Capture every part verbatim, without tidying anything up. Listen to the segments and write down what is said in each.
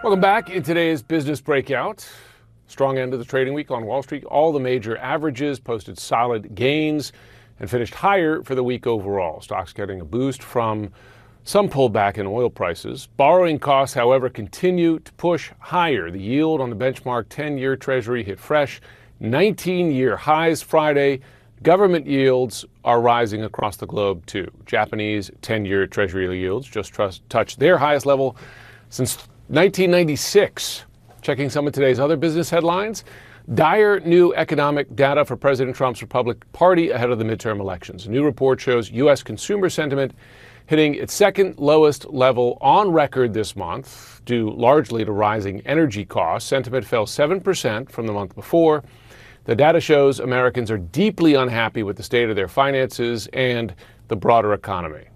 Welcome back. In today's business breakout, strong end of the trading week on Wall Street. All the major averages posted solid gains and finished higher for the week overall. Stocks getting a boost from some pullback in oil prices. Borrowing costs, however, continue to push higher. The yield on the benchmark ten-year Treasury hit fresh nineteen-year highs Friday. Government yields are rising across the globe, too. Japanese ten-year Treasury yields just trust, touched their highest level since nineteen ninety-six. Checking some of today's other business headlines. Dire new economic data for President Trump's Republican Party ahead of the midterm elections. A new report shows U S consumer sentiment hitting its second lowest level on record this month, due largely to rising energy costs. Sentiment fell seven percent from the month before. The data shows Americans are deeply unhappy with the state of their finances and the broader economy.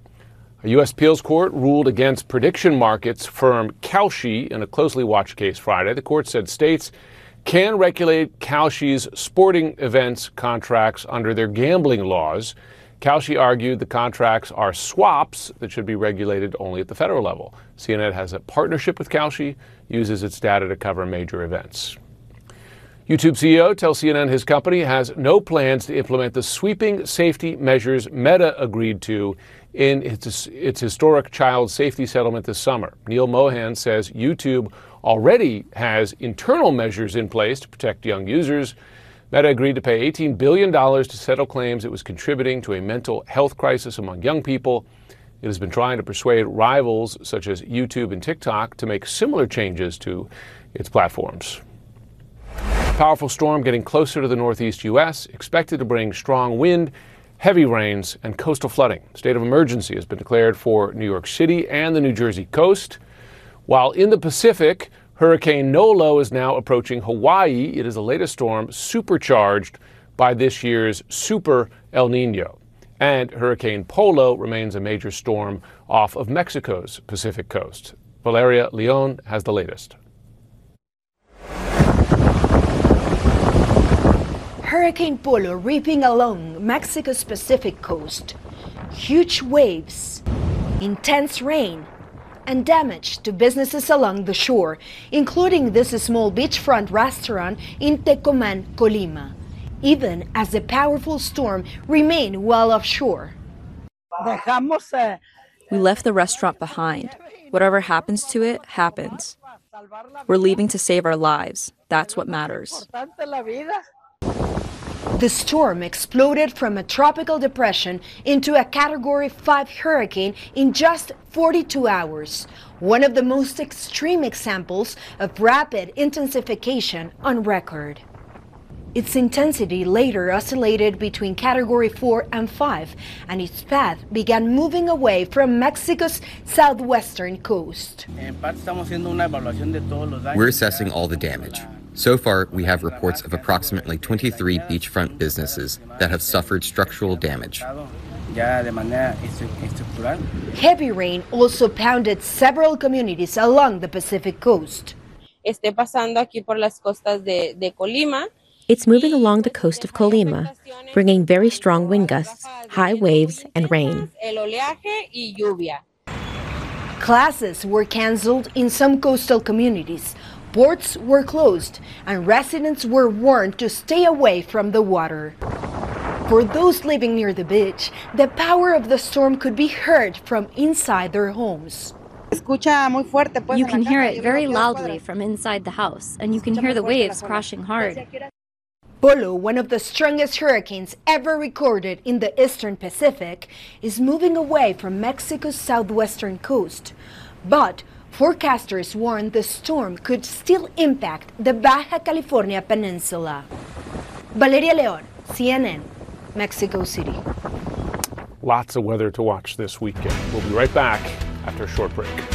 A U S appeals court ruled against prediction markets firm Kalshi in a closely watched case Friday. The court said states can regulate Kalshi's sporting events contracts under their gambling laws. Kalshi argued the contracts are swaps that should be regulated only at the federal level. C N N has a partnership with Kalshi, uses its data to cover major events. YouTube C E O tells C N N his company has no plans to implement the sweeping safety measures Meta agreed to in its, its historic child safety settlement this summer. Neil Mohan says YouTube already has internal measures in place to protect young users. Meta agreed to pay eighteen billion dollars to settle claims it was contributing to a mental health crisis among young people. It has been trying to persuade rivals such as YouTube and TikTok to make similar changes to its platforms. Powerful storm getting closer to the northeast U S, expected to bring strong wind, heavy rains, and coastal flooding. State of emergency has been declared for New York City and the New Jersey coast. While in the Pacific, Hurricane Nolo is now approaching Hawaii. It is the latest storm supercharged by this year's Super El Nino. And Hurricane Polo remains a major storm off of Mexico's Pacific coast. Valeria Leon has the latest. Hurricane Polo ripping along Mexico's Pacific coast. Huge waves, intense rain, and damage to businesses along the shore, including this small beachfront restaurant in Tecomán, Colima, even as the powerful storm remained well offshore. We left the restaurant behind. Whatever happens to it, happens. We're leaving to save our lives. That's what matters. The storm exploded from a tropical depression into a Category five hurricane in just forty-two hours, one of the most extreme examples of rapid intensification on record. Its intensity later oscillated between Category four and five, and its path began moving away from Mexico's southwestern coast. We're assessing all the damage. So far, we have reports of approximately twenty-three beachfront businesses that have suffered structural damage. Heavy rain also pounded several communities along the Pacific coast. It's moving along the coast of Colima, bringing very strong wind gusts, high waves, and rain. Classes were canceled in some coastal communities. Ports were closed, and residents were warned to stay away from the water. For those living near the beach, the power of the storm could be heard from inside their homes. You can hear it very loudly from inside the house, and you can hear the waves crashing hard. Polo, one of the strongest hurricanes ever recorded in the eastern Pacific, is moving away from Mexico's southwestern coast. But forecasters warn the storm could still impact the Baja California Peninsula. Valeria Leon, C N N, Mexico City. Lots of weather to watch this weekend. We'll be right back after a short break.